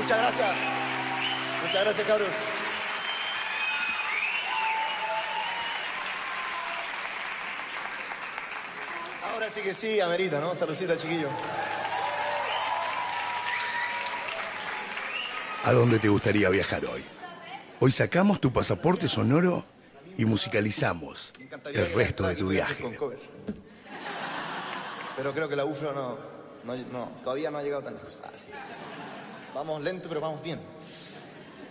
Muchas gracias. Muchas gracias, cabros. Ahora sí que sí, amerita, ¿no? Saludcita, chiquillo. ¿A dónde te gustaría viajar hoy? Hoy sacamos tu pasaporte sonoro y musicalizamos el resto de tu viaje. Pero creo que la UFRO no, todavía no ha llegado tan lejos. Ah, sí. Vamos lento, pero vamos bien.